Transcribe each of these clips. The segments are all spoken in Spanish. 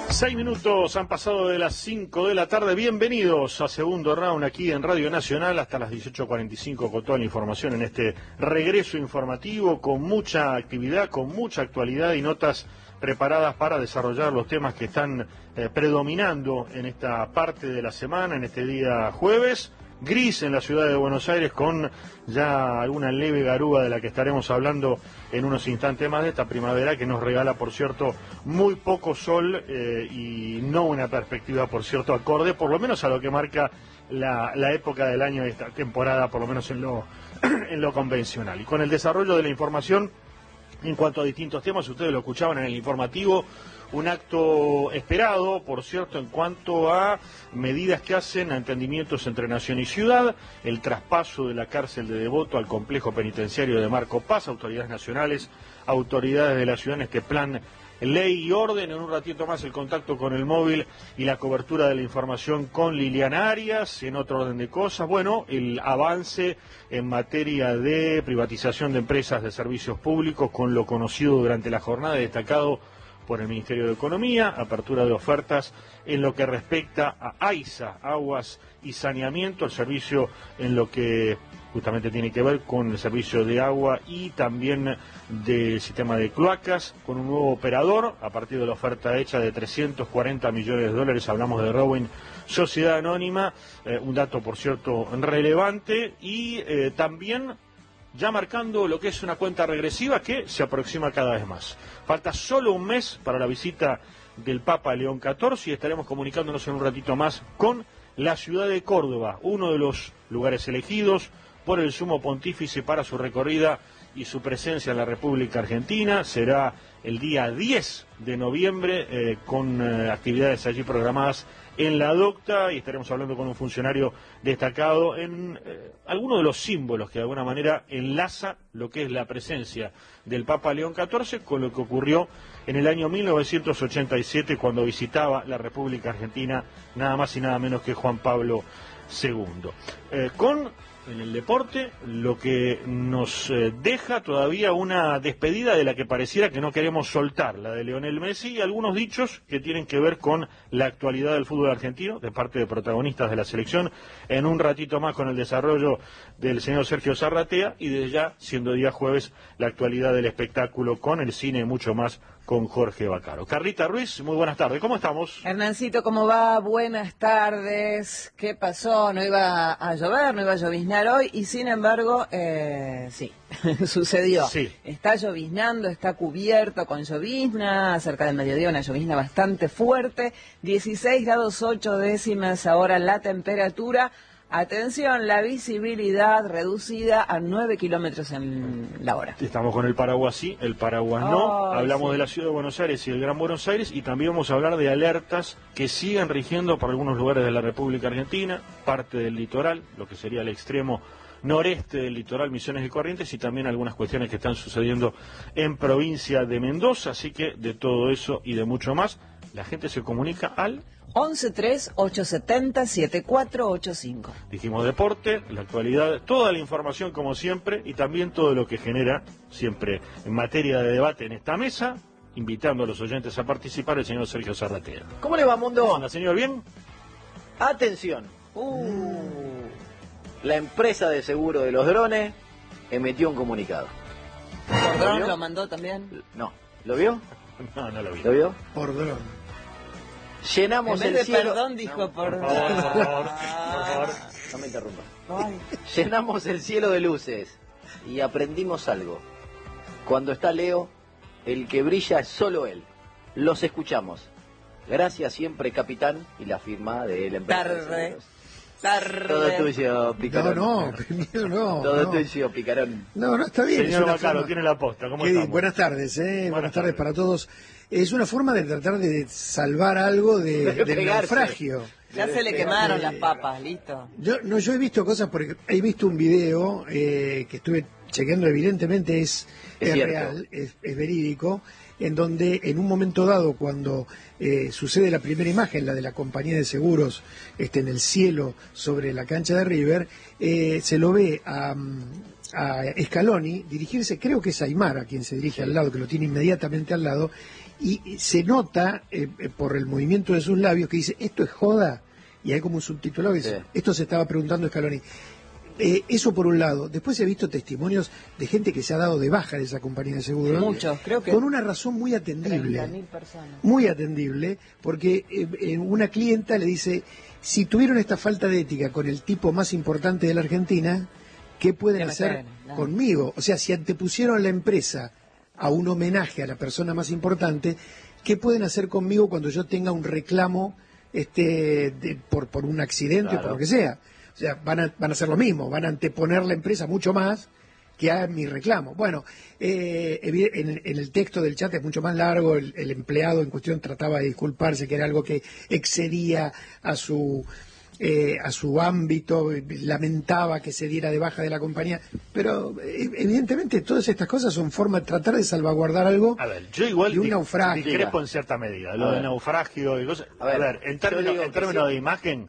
6 minutos han pasado de las 5 de la tarde. Bienvenidos a Segundo Round aquí en Radio Nacional hasta las 18:45 con toda la información en este regreso informativo con mucha actividad, con mucha actualidad y notas preparadas para desarrollar los temas que están predominando en esta parte de la semana, en este día jueves. Gris en la ciudad de Buenos Aires con ya alguna leve garúa de la que estaremos hablando en unos instantes más de esta primavera que nos regala, por cierto, muy poco sol y no una perspectiva, por cierto, acorde, por lo menos a lo que marca la época del año de esta temporada, por lo menos en lo convencional. Y con el desarrollo de la información en cuanto a distintos temas, ustedes lo escuchaban en el informativo, un acto esperado, por cierto, en cuanto a medidas que hacen a entendimientos entre nación y ciudad, el traspaso de la cárcel de Devoto al complejo penitenciario de Marco Paz, autoridades nacionales, autoridades de la ciudad en este plan ley y orden. En un ratito más el contacto con el móvil y la cobertura de la información con Liliana Arias. En otro orden de cosas, bueno, el avance en materia de privatización de empresas de servicios públicos con lo conocido durante la jornada, destacado por el Ministerio de Economía, apertura de ofertas en lo que respecta a AISA, Aguas y Saneamiento, el servicio en lo que justamente tiene que ver con el servicio de agua y también del sistema de cloacas, con un nuevo operador, a partir de la oferta hecha de 340 millones de dólares, hablamos de Rowing Sociedad Anónima, un dato, por cierto, relevante, y también ya marcando lo que es una cuenta regresiva que se aproxima cada vez más. Falta solo un mes para la visita del Papa León XIV y estaremos comunicándonos en un ratito más con la ciudad de Córdoba, uno de los lugares elegidos por el Sumo Pontífice para su recorrida y su presencia en la República Argentina. Será el día 10 de noviembre con actividades allí programadas en la docta y estaremos hablando con un funcionario destacado en algunos de los símbolos que de alguna manera enlaza lo que es la presencia del Papa León XIV con lo que ocurrió en el año 1987 cuando visitaba la República Argentina nada más y nada menos que Juan Pablo II. En el deporte, lo que nos deja todavía una despedida de la que pareciera que no queremos soltar, la de Lionel Messi, y algunos dichos que tienen que ver con la actualidad del fútbol argentino, de parte de protagonistas de la selección, en un ratito más con el desarrollo del señor Sergio Zarratea, y desde ya, siendo día jueves, la actualidad del espectáculo con el cine y mucho más con Jorge Bacaro. Carlita Ruiz, muy buenas tardes, ¿cómo estamos? Hernancito, ¿cómo va? Buenas tardes. ¿Qué pasó? No iba a llover, no iba a lloviznar hoy y sin embargo, sí, sucedió. Sí. Está lloviznando, está cubierto con llovizna, cerca del mediodía una llovizna bastante fuerte, 16 grados 8 décimas ahora la temperatura. Atención, la visibilidad reducida a 9 kilómetros en la hora. Estamos con el paraguas sí, el paraguas no. Hablamos sí. de la Ciudad de Buenos Aires y el Gran Buenos Aires y también vamos a hablar de alertas que siguen rigiendo por algunos lugares de la República Argentina, parte del litoral, lo que sería el extremo noreste del litoral, Misiones y Corrientes, y también algunas cuestiones que están sucediendo en provincia de Mendoza. Así que de todo eso y de mucho más, la gente se comunica al 1138707485. Dijimos deporte, la actualidad, toda la información como siempre y también todo lo que genera siempre en materia de debate en esta mesa, invitando a los oyentes a participar el señor Sergio Zarratea. ¿Cómo le va, Mundo? ¿Cómo anda, señor? ¿Bien? Atención. La empresa de seguro de los drones emitió un comunicado. ¿Por ¿Lo dron vio? lo mandó también? No. ¿Lo vio? No, no lo vi. ¿Lo vio? Por dron. Llenamos En el vez de cielo... perdón dijo por Por favor. No me interrumpa. Ay. Llenamos el cielo de luces y aprendimos algo. Cuando está Leo, el que brilla es solo él. Los escuchamos. Gracias siempre, capitán, y la firma de la empresa de seguros. Todo tuyo, picarón. No, primero no. Todo no. tuyo, picarón. No, está bien. Señor es una Bacaro, forma- tiene la posta, ¿cómo Qué bien, estamos? buenas tardes, buenas tardes para todos. Es una forma de tratar de salvar algo del Pegarse. naufragio. Ya se le quemaron las papas, listo. Yo he visto cosas, porque he visto un video que estuve chequeando, evidentemente es cierto. real, es verídico, en donde en un momento dado, cuando sucede la primera imagen, la de la compañía de seguros en el cielo sobre la cancha de River, se lo ve a Scaloni dirigirse, creo que es Aimar a quien se dirige al lado, que lo tiene inmediatamente al lado, y se nota por el movimiento de sus labios que dice, esto es joda, y hay como un subtitulado que dice, esto se estaba preguntando Scaloni. Eso por un lado. Después he visto testimonios de gente que se ha dado de baja de esa compañía de seguros. Muchos, creo que. Con una razón muy atendible. 30.000 personas. Muy atendible, porque una clienta le dice, si tuvieron esta falta de ética con el tipo más importante de la Argentina, ¿qué pueden hacer conmigo? O sea, si antepusieron la empresa a un homenaje a la persona más importante, ¿qué pueden hacer conmigo cuando yo tenga un reclamo por un accidente o por lo que sea? O sea, van a hacer lo mismo, van a anteponer la empresa mucho más que a mi reclamo. Bueno, en el texto del chat es mucho más largo, el empleado en cuestión trataba de disculparse, que era algo que excedía a su ámbito, lamentaba que se diera de baja de la compañía, pero evidentemente todas estas cosas son formas de tratar de salvaguardar algo. A ver, yo igual de un naufragio. Discrepo en cierta medida, lo de naufragio y cosas. A ver, en términos de imagen,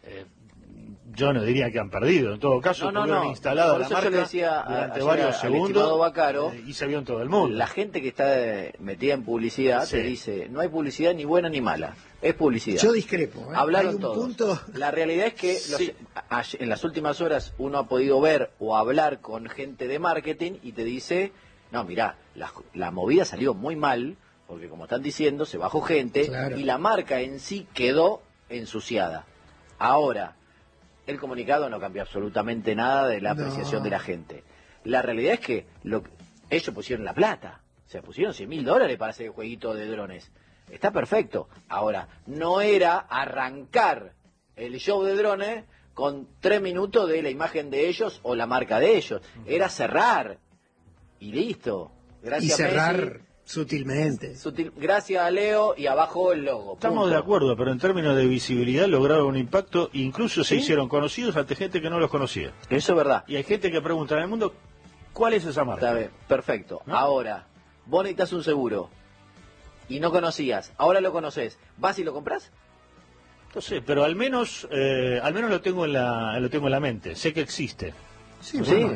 yo no diría que han perdido. En todo caso, tuvieron instalada la marca durante varios segundos Bacaro, y se vio en todo el mundo. La gente que está metida en publicidad te dice, no hay publicidad ni buena ni mala, es publicidad. Yo discrepo. Hablaron todos. La realidad es que en las últimas horas uno ha podido ver o hablar con gente de marketing y te dice, no, mirá, la movida salió muy mal, porque como están diciendo, se bajó gente y la marca en sí quedó ensuciada. Ahora, el comunicado no cambió absolutamente nada de la apreciación de la gente. La realidad es que ellos pusieron la plata. O sea, pusieron $100.000 para hacer el jueguito de drones. Está perfecto. Ahora, no era arrancar el show de drones con 3 minutos de la imagen de ellos o la marca de ellos. Era cerrar. Y listo. Gracias, y cerrar Messi. Sutilmente. Gracias a Leo y abajo el logo. Estamos de acuerdo, pero en términos de visibilidad lograron un impacto, incluso se hicieron conocidos ante gente que no los conocía. Eso es verdad. Y hay gente que pregunta en el mundo, ¿cuál es esa marca? Está bien, perfecto. ¿No? Ahora, vos necesitas un seguro y no conocías, ahora lo conoces, ¿vas y lo compras? No sé, pero al menos lo tengo en la mente, sé que existe. Sí, bueno,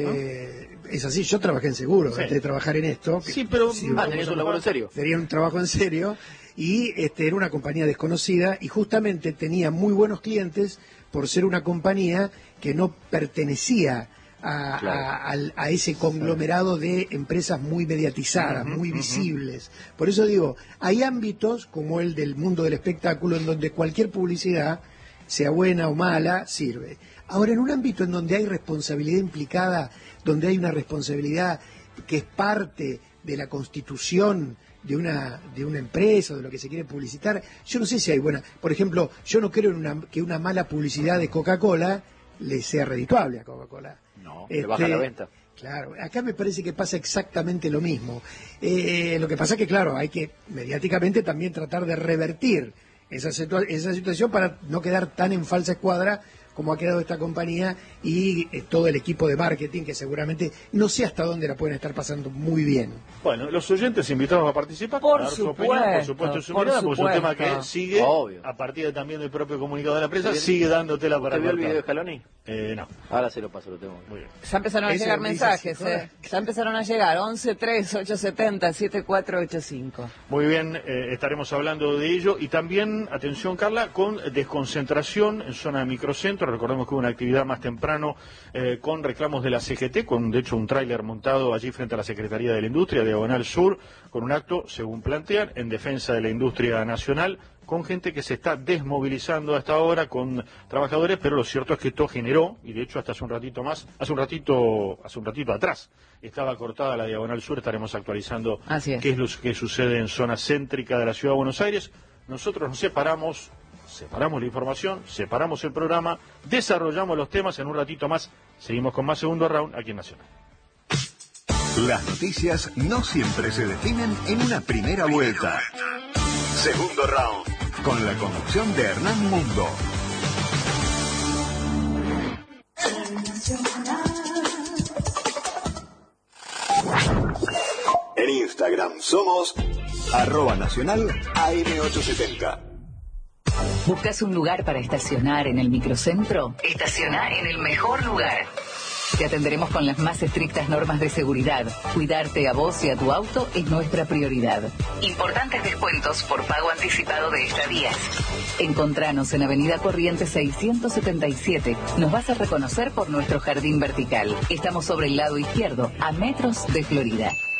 es así, yo trabajé en seguro antes de trabajar en esto. Sí, pero tenías un laburo en serio. Tenía un trabajo en serio y era una compañía desconocida y justamente tenía muy buenos clientes por ser una compañía que no pertenecía a ese conglomerado de empresas muy mediatizadas, muy visibles. Por eso digo, hay ámbitos como el del mundo del espectáculo en donde cualquier publicidad, sea buena o mala, sirve. Ahora, en un ámbito en donde hay responsabilidad implicada, donde hay una responsabilidad que es parte de la constitución de una empresa, de lo que se quiere publicitar, yo no sé si hay buena. Por ejemplo, yo no creo que una mala publicidad de Coca-Cola le sea redituable a Coca-Cola. No, le baja la venta. Claro, acá me parece que pasa exactamente lo mismo. Lo que pasa es que, claro, hay que mediáticamente también tratar de revertir esa situación para no quedar tan en falsa escuadra como ha quedado esta compañía y todo el equipo de marketing, que seguramente no sé hasta dónde la pueden estar pasando muy bien. Bueno, los oyentes invitados a participar, a dar su opinión, por supuesto, su mirada, porque es un tema que sigue, a partir también del propio comunicado de la empresa, sigue dando tela para ¿Usted vio el video de Scaloni? No. Ahora se lo paso, lo tengo. Muy bien. Ya empezaron a llegar mensajes, ya empezaron a llegar, 11-3-870-7485. Muy bien, estaremos hablando de ello y también, atención Carla, con desconcentración en zona de microcentro. Recordemos que hubo una actividad más temprano con reclamos de la CGT, con de hecho un tráiler montado allí frente a la Secretaría de la Industria, Diagonal Sur, con un acto, según plantean, en defensa de la industria nacional, con gente que se está desmovilizando hasta ahora, con trabajadores, pero lo cierto es que esto generó, y de hecho hasta hace un ratito atrás, estaba cortada la Diagonal Sur. Estaremos actualizando qué es lo que sucede en zona céntrica de la Ciudad de Buenos Aires. Nosotros nos separamos la información, separamos el programa, desarrollamos los temas. En un ratito más seguimos con más Segundo Round aquí en Nacional. Las noticias no siempre se definen en una primera vuelta. Segundo Round, con la conducción de Hernán Mundo. En Instagram somos @nacional AM870. ¿Buscas un lugar para estacionar en el microcentro? Estacioná en el mejor lugar. Te atenderemos con las más estrictas normas de seguridad. Cuidarte a vos y a tu auto es nuestra prioridad. Importantes descuentos por pago anticipado de estadías. Encontranos en Avenida Corrientes 677. Nos vas a reconocer por nuestro jardín vertical. Estamos sobre el lado izquierdo, a metros de Florida.